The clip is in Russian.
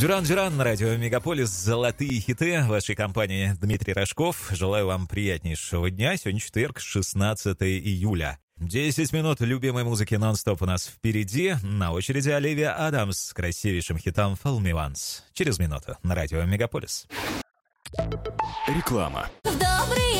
Дюран-Дюран на радио Мегаполис. Золотые хиты. В вашей компании Дмитрий Рожков. Желаю вам приятнейшего дня. Сегодня четверг, 16 июля. 10 минут любимой музыки нон-стоп у нас впереди. На очереди Оливия Адамс с красивейшим хитом «Fool Me Once». Через минуту на радио Мегаполис. Реклама. В добрые